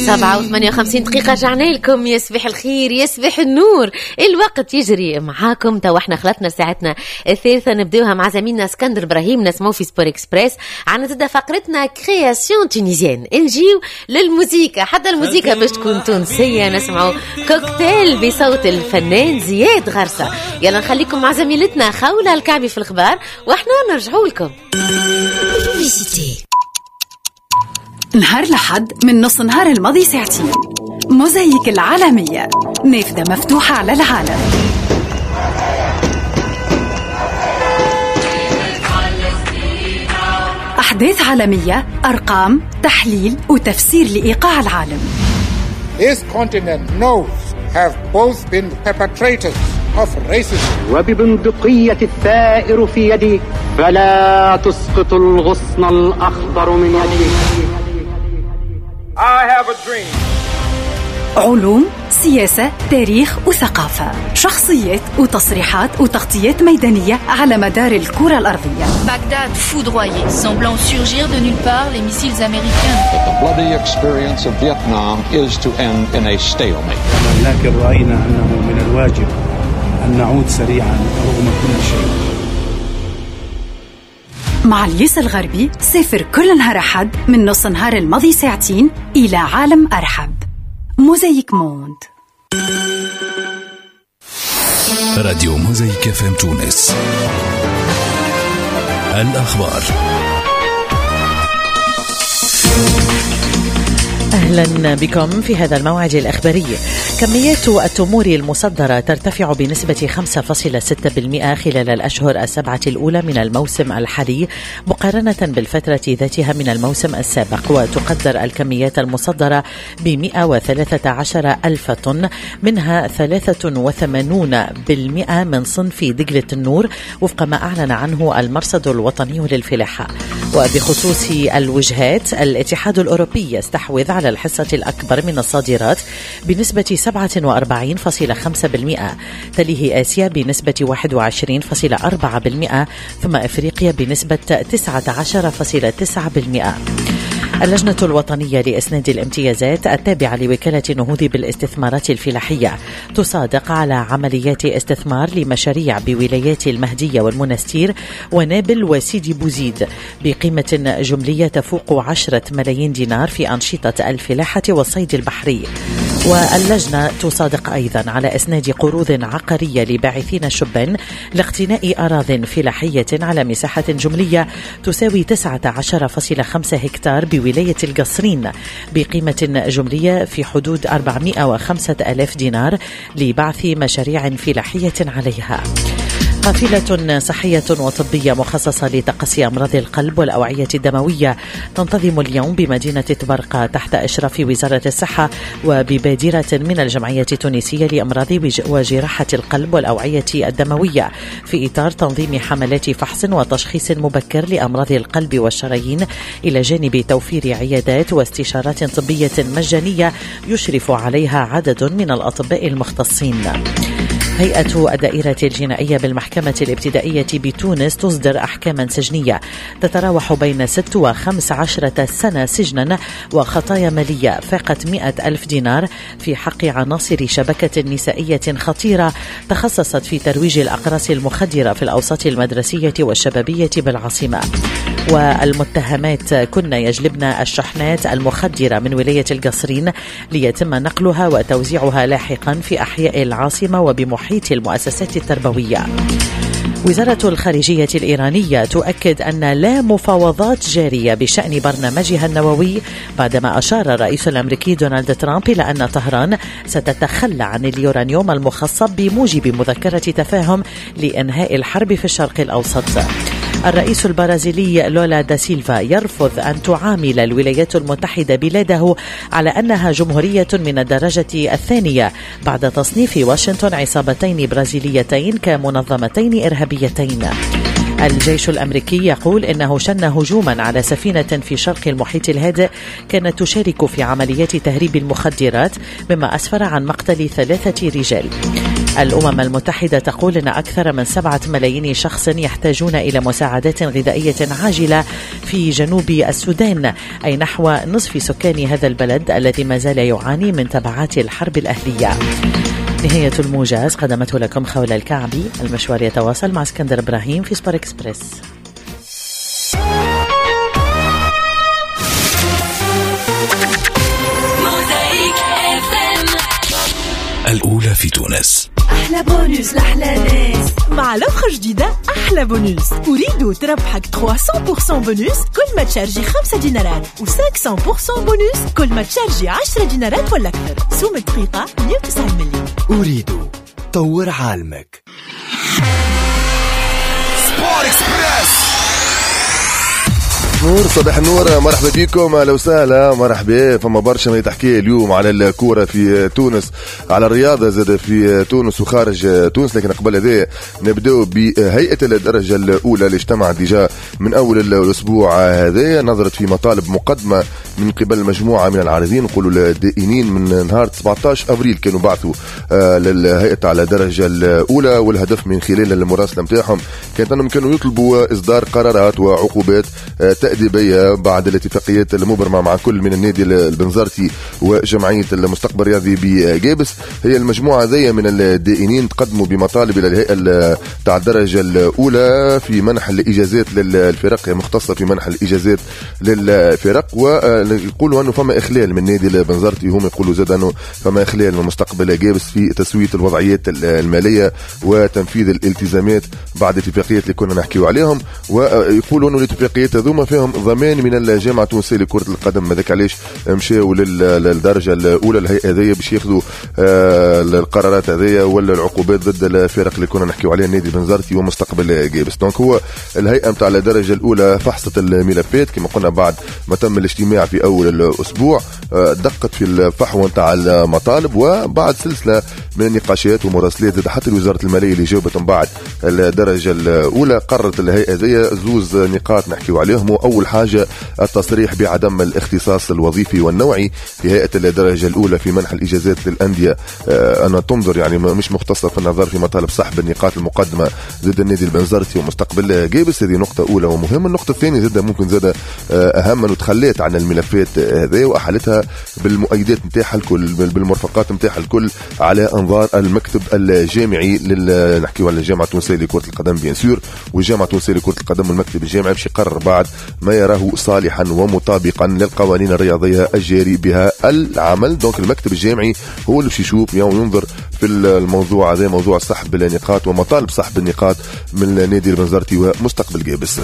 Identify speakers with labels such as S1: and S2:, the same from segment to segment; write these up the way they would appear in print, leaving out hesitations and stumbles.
S1: 7:58 رجعنا لكم. يصبح الخير، يصبح النور، الوقت يجري معاكم. تو احنا خلطنا ساعتنا الثالثة نبدوها مع زميلنا اسكندر إبراهيم نسمو في سبور اكسبريس. عنا تبدا فقرتنا كرياسيون تونيزيان، نجيو للموسيقى، حتى الموسيقى باش تكون تونسية. نسمعوا كوكتيل بصوت الفنان زياد غرسة. يلا نخليكم مع زميلتنا خولة الكعبي في الأخبار واحنا نرجعوا لكم.
S2: نهار لحد من نص نهار الماضي ساعتين موزايك العالمية، نافذة مفتوحة على العالم. أحداث عالمية، أرقام، تحليل وتفسير لإيقاع العالم.
S3: This continent knows have both been perpetrators of racism.
S4: وببندقية الثائر في يدي فلا تسقط الغصن الأخضر من يدي.
S3: I have a dream.
S2: علوم، سياسة، تاريخ وثقافة، شخصيات وتصريحات وتغطيات ميدانية على مدار الكرة الأرضية.
S5: Bagdad foudroyé, semblant surgir de nulle part les missiles américains.
S6: The bloody experience of Vietnam is to end in a stalemate.
S7: لكن رأينا أنه من الواجب أن نعود سريعا رغم كل شيء.
S2: مع اليس الغربي سافر كل نهار أحد من نص نهار الماضي ساعتين إلى عالم أرحب. موزايك موند.
S8: راديو موزايك FM تونس. الأخبار.
S9: أهلا بكم في هذا الموعد الأخباري. كميات التمور المصدرة ترتفع بنسبة 5.6% خلال الأشهر السبعة الأولى من الموسم الحالي مقارنة بالفترة ذاتها من الموسم السابق، وتقدر الكميات المصدرة ب113 ألف طن، منها 83% من صنف دجلة النور وفق ما أعلن عنه المرصد الوطني للفلاحة. وبخصوص الوجهات، الاتحاد الأوروبي يستحوذ على الحصة الأكبر من الصادرات بنسبة 47.5%، تليه آسيا بنسبة 21.4%، ثم أفريقيا بنسبة 19.9%. اللجنة الوطنية لإسناد الامتيازات التابعة لوكالة نهوض بالاستثمارات الفلاحية تصادق على عمليات استثمار لمشاريع بولايات المهدية والمنستير ونابل وسيدي بوزيد بقيمة جملية تفوق 10 ملايين دينار في أنشطة الفلاحة والصيد البحري. واللجنة تصادق أيضا على إسناد قروض عقارية لباعثين شبان لاقتناء أراضٍ فلاحية على مساحة جملية تساوي 19.5 هكتار بولاية القصرين بقيمة جملية في حدود 405,000 دينار لبعث مشاريع فلاحية عليها. قافلة صحية وطبية مخصصة لتقصي أمراض القلب والأوعية الدموية تنتظم اليوم بمدينة تبرقة تحت إشراف وزارة الصحة وببادرة من الجمعية التونسية لأمراض وجراحة القلب والأوعية الدموية في إطار تنظيم حملات فحص وتشخيص مبكر لأمراض القلب والشرايين، إلى جانب توفير عيادات واستشارات طبية مجانية يشرف عليها عدد من الأطباء المختصين. هيئة الدائرة الجنائية بالمحكمة الابتدائية بتونس تصدر أحكاما سجنية تتراوح بين 6 و15 سنة سجنا وخطايا مالية فاقت 100,000 دينار في حق عناصر شبكة نسائية خطيرة تخصصت في ترويج الأقراص المخدرة في الأوساط المدرسية والشبابية بالعاصمة. والمتهمات كن يجلبن الشحنات المخدرة من ولاية القصرين ليتم نقلها وتوزيعها لاحقا في أحياء العاصمة وبمحيط المؤسسات التربوية. وزارة الخارجية الإيرانية تؤكد أن لا مفاوضات جارية بشأن برنامجها النووي، بعدما أشار الرئيس الأمريكي دونالد ترامب إلى أن طهران ستتخلى عن اليورانيوم المخصب بموجب مذكرة تفاهم لإنهاء الحرب في الشرق الأوسط. الرئيس البرازيلي لولا دا سيلفا يرفض أن تعامل الولايات المتحدة بلاده على أنها جمهورية من الدرجة الثانية بعد تصنيف واشنطن عصابتين برازيليتين كمنظمتين إرهابيتين. الجيش الأمريكي يقول إنه شن هجوما على سفينة في شرق المحيط الهادئ كانت تشارك في عمليات تهريب المخدرات، مما أسفر عن مقتل 3 رجال. الأمم المتحدة تقول أن أكثر من 7 ملايين شخص يحتاجون إلى مساعدات غذائية عاجلة في جنوب السودان، أي نحو نصف سكان هذا البلد الذي ما زال يعاني من تبعات الحرب الأهلية. نهاية الموجز قدمته لكم خولة الكعبي. المشوار يتواصل مع اسكندر إبراهيم في سبور إكسبريس.
S8: الأولى في تونس.
S10: أحلى بونus لأحلى ناس مع لوفر جديدة. أحلى بونus أريد تربحك 300% بونus كل ما تشارجي 5 دينارات و500% بونus كل ما تشارجي 10 دينارات ولا أكثر. سوم دقيقة 190 ملي.
S11: أريد طور عالمك. سبور إكسبريس.
S12: نور صباح النور، مرحبا بكم، اهلا وسهلا، مرحبا. فما برشا ما يتحكي اليوم على الكوره في تونس، على الرياضه زاد في تونس وخارج تونس. لكن قبل هذا نبداو بهيئه الدرجه الاولى اللي اجتمعت ديجا من اول الاسبوع هذا، نظرت في مطالب مقدمه من قبل مجموعه من العارضين نقولوا الدائنين من نهار 17 ابريل. كانوا بعثوا للهيئه على الدرجه الاولى، والهدف من خلال المراسله نتاعهم كانت انهم كانوا يطلبوا اصدار قرارات وعقوبات تأديبية بعد الاتفاقيات المبرمة مع كل من النادي البنزرتي وجمعية المستقبل الرياضي بجابس. هي المجموعة ذي من الدائنين تقدموا بمطالب إلى الهيئة تاع الدرجة الأولى في منح الإجازات للفرق، هي مختصة في منح الإجازات للفرق، ويقولوا أنه فما إخلال من نادي البنزرتي، هم يقولوا زاد أنه فما إخلال من مستقبل جابس في تسوية الوضعيات المالية وتنفيذ الالتزامات بعد اتفاقيات اللي كنا نحكيو عليهم. ويقولوا أنه الاتفاقيات هذوما فيهم ضمان من الجامعة التونسية لكرة القدم، هذاك علاش مشاو للدرجة الأولى الهيئة هذيا باش ياخذوا القرارات هذيا ولا العقوبات ضد الفرق اللي كنا نحكيو عليها النادي بنزرتي ومستقبل جابس. دونك هو الهيئة نتاع الدرجة الأولى فحصت الملفات كما قلنا بعد ما تم الاجتماع في أول الأسبوع، دقت في الفحوى نتاع المطالب، وبعد سلسلة من النقاشات ومراسلات زاد حتى وزارة المالية اللي جاوبت من بعد الدرجة الأولى، قررت الهيئة هذيا زوز نقاط نحكيو عليهم. أول حاجة التصريح بعدم الاختصاص الوظيفي والنوعي في هيئة الدرجة الأولى في منح الإجازات للأندية، أنا تنظر يعني مش مختصة في النظر في مطالب سحب النقاط المقدمة ضد النادي البنزرتي ومستقبل جابس. هذه نقطة أولى ومهمة. النقطة الثانية زاد ممكن زاد أهم أنه تخليت عن الملفات هذه وأحلتها بالمؤيدات نتاعها الكل، بالمرفقات نتاعها الكل على أنظار المكتب الجامعي نحكيو على الجامعة التونسية لكرة القدم بيان سور، والجامعة التونسية لكرة القدم والمكتب الجامعي باش يقرر بعد ما يراه صالحا ومطابقا للقوانين الرياضية الجاري بها العمل. دونك المكتب الجامعي هو اللي باش يشوف وينظر في الموضوع هذا، موضوع سحب النقاط ومطالب سحب النقاط من نادي البنزرتي ومستقبل جابس.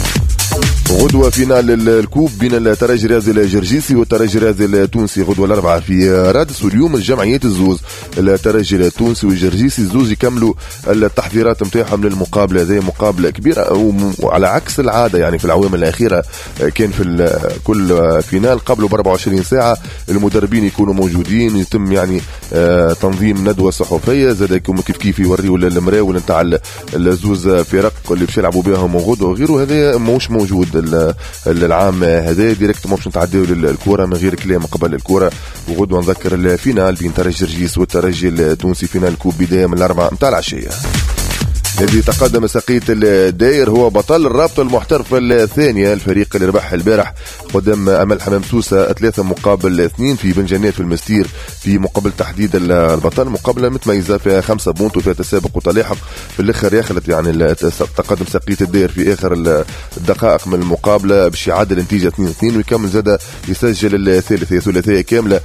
S12: غدوة فينال الكوب بين الترجي الرياضي الجرجيسي والترجي الرياضي التونسي، غدوة الأربعاء في رادس. واليوم الجمعيات الزوز الترجي التونسي والجرجيسي الزوز يكملوا التحضيرات نتاعهم للمقابلة هذه، مقابلة كبيرة وعلى عكس العادة يعني في الأعوام الأخيرة كان في كل فينال قبله ب 24 ساعة المدربين يكونوا موجودين، يتم يعني تنظيم ندوة صحفية زاد يكون كيف يوريوا المراول نتاع الزوز فرق اللي باش يلعبوا بهم غدوة وغيره. هذا مش موجود العام هذا ديريكت باش نتعداو للكوره من غير كلام قبل الكوره. وغدوه نذكر الفينال بين ترجي جرجيس والترجي التونسي، فينال كوب بدايه من 4 متاع العشيه. الذي تقدم سقيط الداير هو بطل الرابطة المحترفة الثانية، الفريق اللي ربح البارح قدام أمل حمام سوسة 3-2 في بنجانات في المستير في مقابل تحديد البطل. مقابلة متميزة فيها 5 بونت وفيها تسابق وتلاحق. في الآخر يخلت يعني تقدم سقيط الداير في آخر الدقائق من المقابلة باش يعدل النتيجة 2-2 ويكمل زاد يسجل الثالثية ثلاثية كاملة.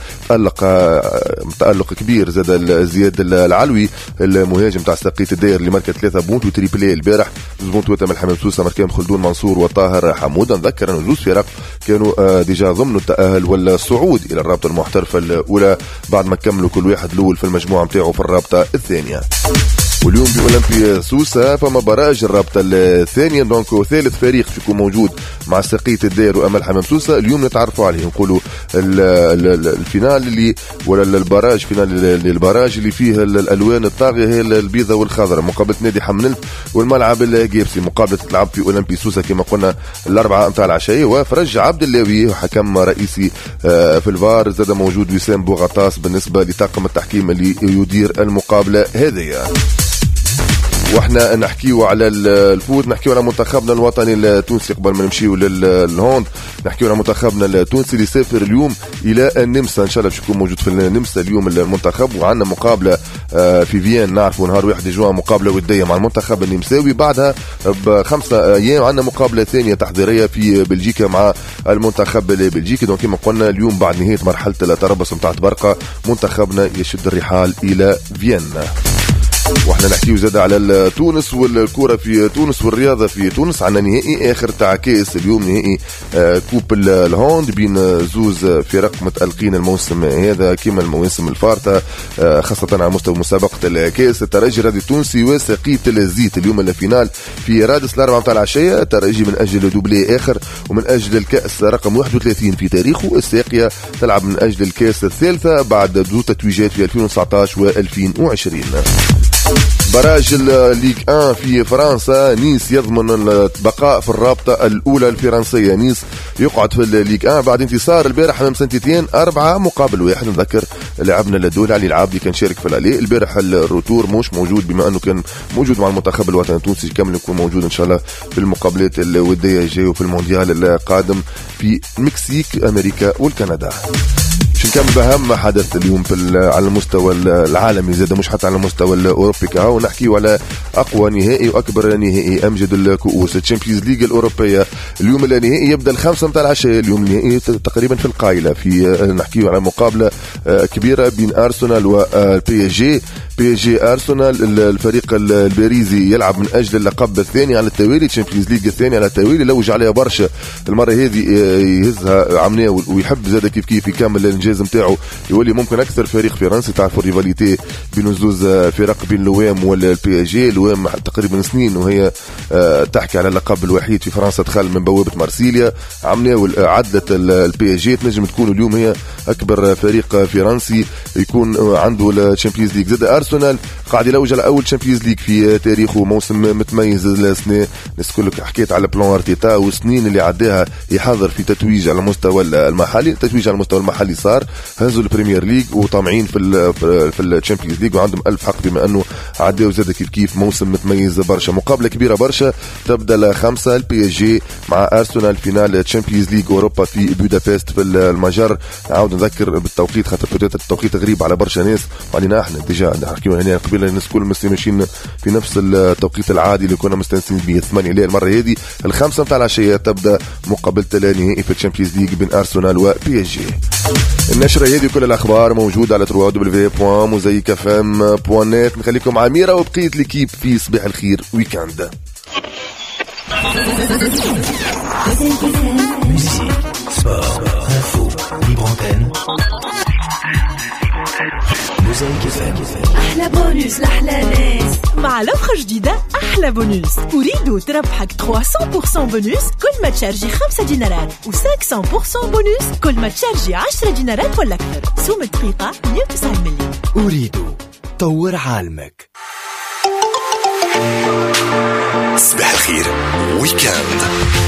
S12: تألق كبير زاد زياد العلوي المهاجم تاع سقيط الداير اللي ماركت 3 بونت وتريبلي البارح، 2 بونت وتم الحمام سوسة مركام خلدون منصور وطاهر حمود. نذكر أن زوج فرق كانوا ديجا ضمن التأهل والصعود إلى الرابطة المحترفة الأولى بعد ما كملوا كل واحد الأول في المجموعة متاعه في الرابطة الثانية. واليوم بأولمبي سوسة فما براج الرابطة الثانية دونك ثالث فريق يكون موجود مع سقية الدير وأمل حمام سوسة. اليوم نتعرفوا عليه نقولوا الفينال اللي ولا البراج فينال البراج اللي فيه الألوان الطاغية هي البيضة والخضراء مقابلة نادي حمنلت والملعب الجيبسي. مقابلة تلعب في أولمبي سوسة كما قلنا الأربعة متاع العشية. وفرج عبد اللاوي حكم رئيسي في الفار. زاد موجود وسام بوغطاس بالنسبة لطاقم التحكيم اللي يدير المقابلة هذه. واحنا نحكيو على الفوت نحكيو على منتخبنا الوطني التونسي قبل ما نمشيو للهوند. نحكيو على منتخبنا التونسي اللي سافر اليوم الى النمسا. ان شاء الله باش يكون موجود في النمسا اليوم المنتخب. وعندنا مقابله في فيين نعرفوا نهار 1 جوان مقابله وديه مع المنتخب النمساوي. بعدها ب5 ايام عندنا مقابله ثانيه تحضيريه في بلجيكا مع المنتخب البلجيكي. دونك كما قلنا اليوم بعد نهايه مرحله التربص نتاع تبرقه منتخبنا يشد الرحال الى فيينا. واحنا نحكيو زاد على تونس والكرة في تونس والرياضة في تونس. عندنا نهائي اخر تاع كاس اليوم نهائي كوب الهوند بين زوز فرق متألقين الموسم هذا كما المواسم الفارطة خاصة على مستوى مسابقة الكاس. الترجي الرياضي التونسي وسقية الزيت اليوم الفينال في رادس الأربعة متاع العشية. الترجي من أجل دوبلي آخر ومن أجل الكأس رقم 31 في تاريخه. الساقية تلعب من أجل الكاس الثالثة بعد ذو تتويجات في 2019 و2020. براج الليغ 1 في فرنسا. نيس يضمن البقاء في الرابطة الأولى الفرنسية. نيس يقعد في الليغ 1 بعد انتصار البارح امام سانتيتيان 4-1. نذكر لاعبنا الدولي علي العابدي كان شارك في الالي البارح. الروتور مش موجود بما انه كان موجود مع المنتخب الوطني التونسي. كامل يكون موجود ان شاء الله في المقابلات الودية الجاية وفي المونديال القادم في المكسيك امريكا والكندا. باش نكمل بأهم حدث اليوم على المستوى العالمي زاد مش حتى على المستوى الأوروبي كهو. ونحكيو على أقوى نهائي وأكبر نهائي أمجد الكؤوس الشامبيونز ليج الأوروبية. اليوم النهائي يبدأ 5 متاع العشاء. اليوم النهائي تقريبا في القايلة في نحكيو على مقابلة كبيرة بين أرسنال والبي اس جي. بي اس جي أرسنال الفريق الباريزي يلعب من أجل اللقب الثاني على التوالي الشامبيونز ليج الثاني على التوالي. لوج عليها برشا المرة هذه يهزها عمناه ويحب زاد كيف يكمل الانجاز نتاعو يولي ممكن اكثر فريق فرنسي. تعرفوا الريفاليتي بين زوز فرق بين لوام والبي اس جي. لوام تقريبا سنين وهي تحكي على اللقب الوحيد في فرنسا دخل من بوابه مارسيليا. عملوا عدله البي اس جي تنجم تكون اليوم هي اكبر فريق فرنسي يكون عنده الشامبيونز ليج. زاد ارسنال قاعد يلوج على اول شامبيونز ليج في تاريخه موسم متميز السنه. الناس كلك حكيت على بلان ارتيتا والسنين اللي عداها يحضر في تتويج على المستوى المحلي. التتويج على المستوى المحلي صار هزوا البريمير ليج وطامعين في الشامبيونز ليج وعندهم ألف حق بما انه عداوا زاد كيف موسم متميز برشا. مقابله كبيره برشا تبدا 5 البي اس جي مع ارسنال فينال الشامبيونز ليج اوروبا في بودابست في المجر. نعاود نذكر بالتوقيت خاطر التوقيت غريب على برشا ناس وعلينا احنا ديجا نحكيو هنا قبل الناس كل ماشيين في نفس التوقيت العادي اللي كنا مستانسين به 8 ليل. المره هذه 5 متاع العشيه تبدا مقابله النهائي في الشامبيونز ليج بين ارسنال وبي اس جي. النشرة هذه كل الأخبار موجودة على www.mozaikfm.net. نخليكم مع ميرا وبقية الكيب في صباح الخير ويكاند.
S10: أحلى بونوس لأحلى ناس مع لوحة جديدة. أحلى بونوس أريد تربحك 300% بونوس كل ما تشارجي 5 دينارات و500% بونوس كل ما تشارجي 10 دينارات ولا أكثر. سوم الدقيقة 190 مليون.
S11: أريد طور عالمك. صباح الخير ويكاند.